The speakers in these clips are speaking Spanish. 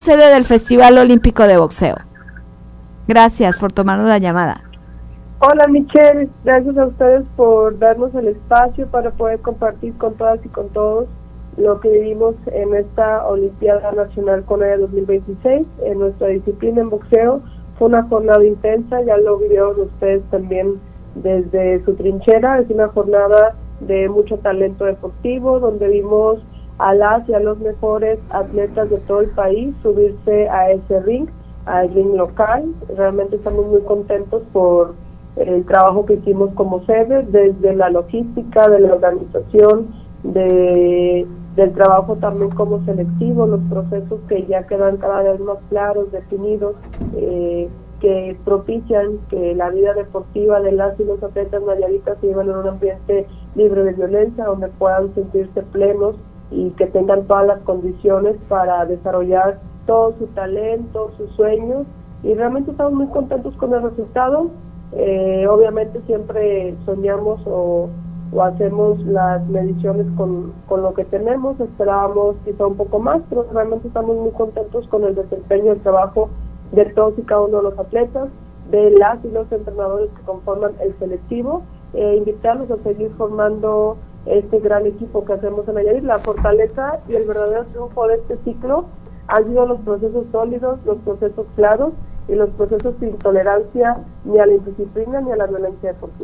Sede del Festival Olímpico de Boxeo. Gracias por tomarnos la llamada. Hola Michelle, gracias a ustedes por darnos el espacio para poder compartir con todas y con todos lo que vivimos en esta Olimpiada Nacional CONADE 2026 en nuestra disciplina en boxeo. Fue una jornada intensa, ya lo vieron ustedes también desde su trinchera. Es una jornada de mucho talento deportivo, donde vimos a las y a los mejores atletas de todo el país subirse a ese ring, al ring local. Realmente estamos muy contentos por el trabajo que hicimos como sede, desde la logística, de la organización, del trabajo también como selectivo, los procesos que ya quedan cada vez más claros, definidos, que propician que la vida deportiva de las y los atletas nayaritas se lleven en un ambiente libre de violencia, donde puedan sentirse plenos y que tengan todas las condiciones para desarrollar todo su talento, sus sueños, y realmente estamos muy contentos con el resultado. Obviamente siempre soñamos o hacemos las mediciones con lo que tenemos, esperábamos quizá un poco más, pero realmente estamos muy contentos con el desempeño, el trabajo de todos y cada uno de los atletas, de las y los entrenadores que conforman el selectivo, invitarlos a seguir formando este gran equipo que hacemos en Nayarit. La fortaleza y el verdadero triunfo de este ciclo han sido los procesos sólidos, los procesos claros y los procesos sin tolerancia ni a la indisciplina ni a la violencia deportiva.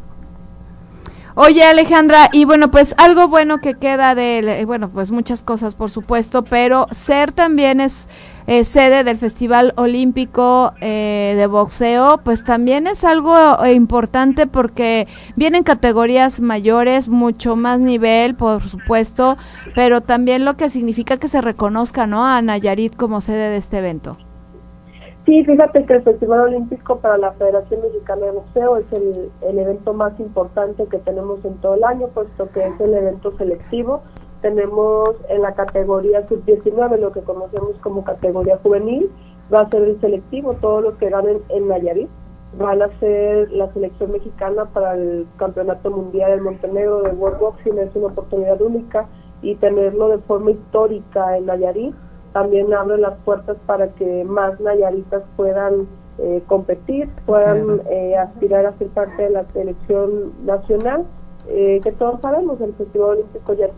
Oye, Alejandra, y bueno, pues algo bueno que queda de, bueno, pues muchas cosas por supuesto, pero SER también es sede del Festival Olímpico de Boxeo, pues también es algo importante porque vienen categorías mayores, mucho más nivel, por supuesto, pero también lo que significa que se reconozca, ¿no?, a Nayarit como sede de este evento. Sí, fíjate que el Festival Olímpico para la Federación Mexicana de Boxeo es el evento más importante que tenemos en todo el año, puesto que es el evento selectivo. Tenemos en la categoría sub-19, lo que conocemos como categoría juvenil, va a ser el selectivo. Todos los que ganen en Nayarit van a ser la selección mexicana para el Campeonato Mundial en Montenegro de World Boxing. Es una oportunidad única, y tenerlo de forma histórica en Nayarit también abre las puertas para que más nayaritas puedan competir, puedan aspirar a ser parte de la selección nacional, que todos sabemos, el Festival Olímpico ya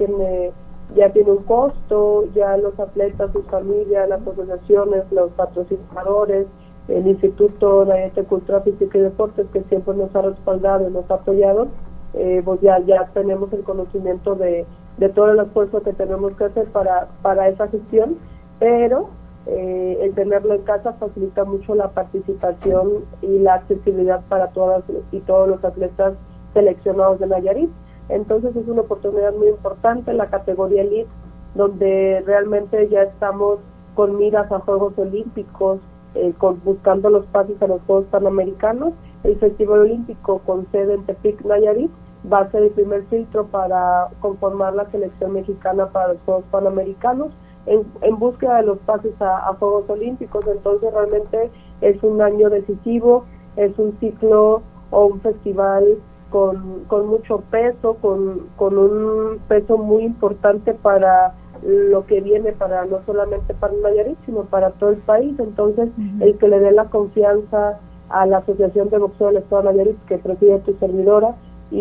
tiene un costo, ya los atletas, sus familias, las asociaciones, los patrocinadores, el Instituto Nayarit de Cultura Física y Deportes, que siempre nos ha respaldado y nos ha apoyado, pues ya tenemos el conocimiento de todo el esfuerzo que tenemos que hacer para esa gestión, pero el tenerlo en casa facilita mucho la participación y la accesibilidad para todas y todos los atletas seleccionados de Nayarit. Entonces es una oportunidad muy importante en la categoría Elite, donde realmente ya estamos con miras a Juegos Olímpicos, buscando los pases a los Juegos Panamericanos. El Festival Olímpico, con sede en Tepic, Nayarit, va a ser el primer filtro para conformar la selección mexicana para los Juegos Panamericanos, en búsqueda de los pases a Juegos Olímpicos. Entonces realmente es un año decisivo, es un ciclo o un festival con mucho peso, con un peso muy importante para lo que viene, para no solamente para Nayarit, sino para todo el país. Entonces, el que le dé la confianza a la Asociación de Boxeo del Estado de Nayarit, que preside tu servidora,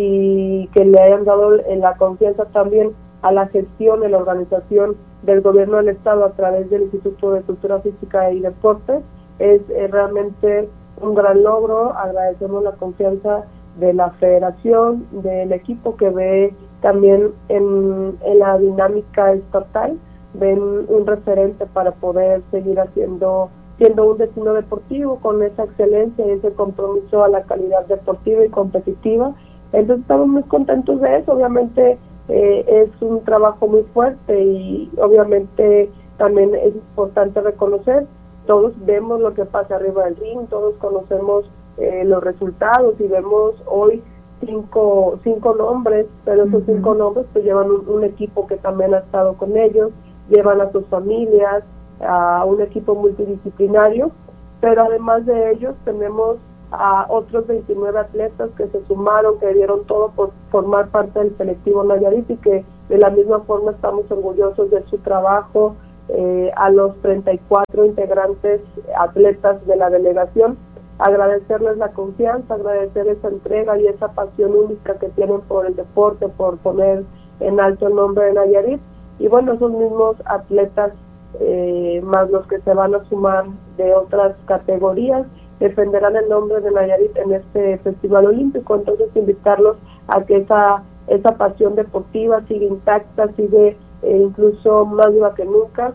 y que le hayan dado la confianza también a la gestión, a la organización del gobierno del estado a través del Instituto de Cultura Física y Deportes, es realmente un gran logro. Agradecemos la confianza de la federación, del equipo que ve también en la dinámica estatal, ven un referente para poder seguir siendo un destino deportivo con esa excelencia y ese compromiso a la calidad deportiva y competitiva. Entonces estamos muy contentos de eso. Obviamente es un trabajo muy fuerte, y obviamente también es importante reconocer, todos vemos lo que pasa arriba del ring, todos conocemos los resultados, y vemos hoy cinco nombres, pero esos 5 nombres pues llevan un equipo que también ha estado con ellos, llevan a sus familias, a un equipo multidisciplinario, pero además de ellos tenemos a otros 29 atletas que se sumaron, que dieron todo por formar parte del selectivo Nayarit, y que de la misma forma estamos orgullosos de su trabajo, a los 34 integrantes atletas de la delegación, agradecerles la confianza, agradecer esa entrega y esa pasión única que tienen por el deporte, por poner en alto el nombre de Nayarit. Y bueno, esos mismos atletas, más los que se van a sumar de otras categorías, defenderán el nombre de Nayarit en este Festival Olímpico. Entonces invitarlos a que esa pasión deportiva sigue intacta, sigue incluso más viva que nunca.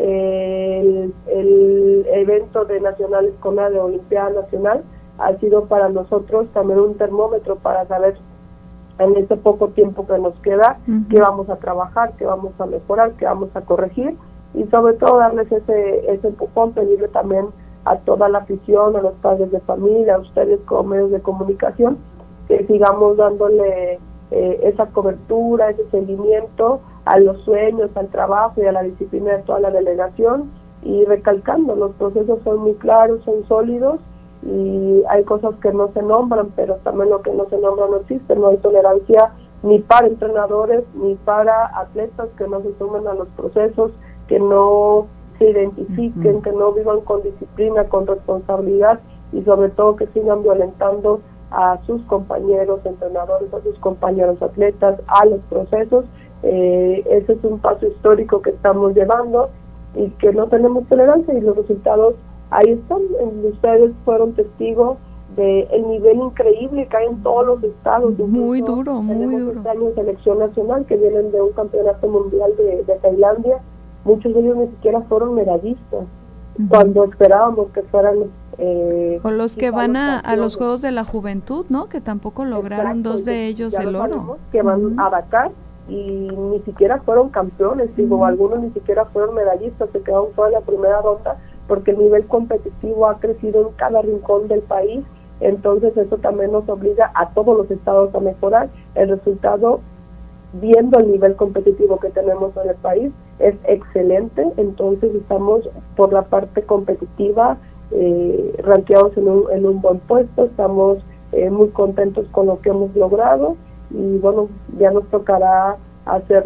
El evento de Nacional Escolar de Olimpiada Nacional ha sido para nosotros también un termómetro para saber en este poco tiempo que nos queda qué vamos a trabajar, qué vamos a mejorar, qué vamos a corregir, y sobre todo darles ese empujón, pedirle también a toda la afición, a los padres de familia, a ustedes como medios de comunicación, que sigamos dándole esa cobertura, ese seguimiento a los sueños, al trabajo y a la disciplina de toda la delegación, y recalcando, los procesos son muy claros, son sólidos, y hay cosas que no se nombran, pero también lo que no se nombra no existe. No hay tolerancia ni para entrenadores ni para atletas que no se sumen a los procesos, que no se identifiquen, que no vivan con disciplina, con responsabilidad, y sobre todo que sigan violentando a sus compañeros entrenadores, a sus compañeros atletas, a los procesos. Ese es un paso histórico que estamos llevando y que no tenemos tolerancia, y los resultados ahí están. Ustedes fueron testigos del nivel increíble que hay en todos los estados. Muy duro, muy duro. Este año selección nacional que vienen de un campeonato mundial de Tailandia. Muchos de ellos ni siquiera fueron medallistas, cuando esperábamos que fueran. O los que van a los Juegos de la Juventud, ¿no? Que tampoco lograron. Exacto, 2 de ellos el oro. Que van a Dakar y ni siquiera fueron campeones, digo, algunos ni siquiera fueron medallistas, se quedaron fuera de la primera ronda, porque el nivel competitivo ha crecido en cada rincón del país. Entonces eso también nos obliga a todos los estados a mejorar. El resultado, viendo el nivel competitivo que tenemos en el país, es excelente. Entonces estamos por la parte competitiva rankeados en un buen puesto. Estamos muy contentos con lo que hemos logrado, y bueno, ya nos tocará hacer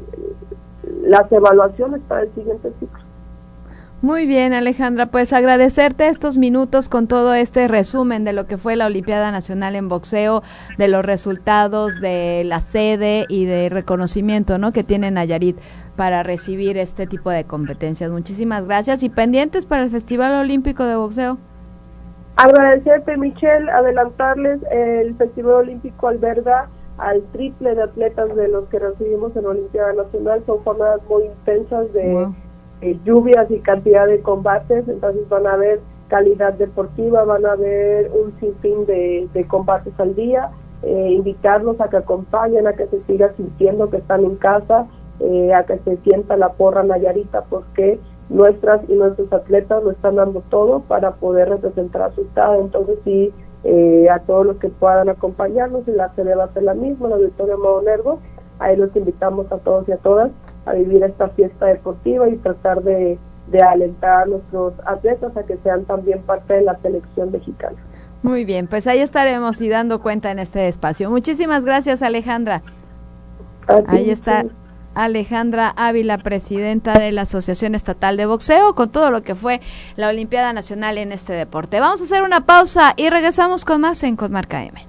las evaluaciones para el siguiente ciclo. Muy bien, Alejandra, pues agradecerte estos minutos con todo este resumen de lo que fue la Olimpiada Nacional en Boxeo, de los resultados, de la sede y de reconocimiento, ¿no?, que tiene Nayarit para recibir este tipo de competencias. Muchísimas gracias, y pendientes para el Festival Olímpico de Boxeo. Agradecerte, Michelle, adelantarles, el Festival Olímpico alberga al triple de atletas de los que recibimos en la Olimpiada Nacional. Son jornadas muy intensas de lluvias y cantidad de combates, entonces van a haber calidad deportiva, van a haber un sinfín de combates al día. Invitarlos a que acompañen, a que se siga sintiendo que están en casa, a que se sienta la porra nayarita, porque nuestras y nuestros atletas lo están dando todo para poder representar a su estado. Entonces sí, a todos los que puedan acompañarnos, y la sede va a ser la misma, la Auditorio Mago Nervo. Ahí los invitamos a todos y a todas a vivir esta fiesta deportiva y tratar de alentar a nuestros atletas a que sean también parte de la selección mexicana. Muy bien, pues ahí estaremos y dando cuenta en este espacio. Muchísimas gracias, Alejandra. Ahí está Alejandra Ávila, presidenta de la Asociación Estatal de Boxeo, con todo lo que fue la Olimpiada Nacional en este deporte. Vamos a hacer una pausa y regresamos con más en Marca M.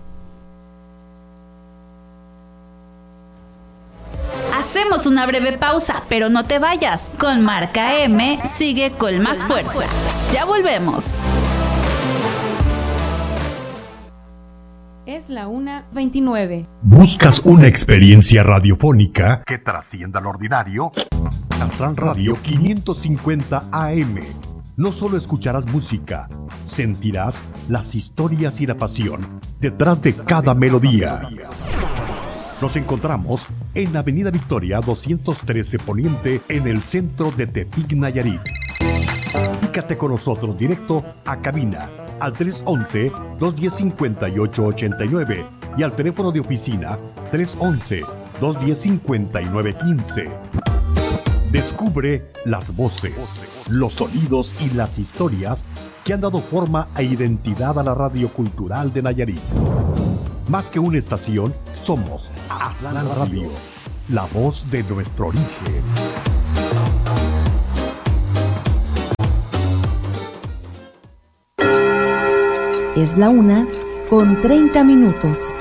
Hacemos una breve pausa, pero no te vayas. Con Marca M sigue con más fuerza. Ya volvemos. Es la 1:29. ¿Buscas una experiencia radiofónica que trascienda lo ordinario? Astral Radio 550 AM. No solo escucharás música, sentirás las historias y la pasión detrás de cada melodía. Nos encontramos en Avenida Victoria 213 Poniente, en el centro de Tepic, Nayarit. Comunícate con nosotros directo a cabina al 311-210-5889 y al teléfono de oficina 311-210-5915. Descubre las voces, los sonidos y las historias que han dado forma e identidad a la radio cultural de Nayarit. Más que una estación, somos Astral Radio, la voz de nuestro origen. Es la 1:30 minutos.